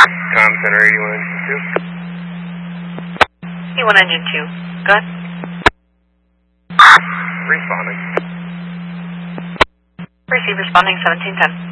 Com Center 81 Engine 2. 81 Engine 2. Go ahead. Responding. Receive responding 1710.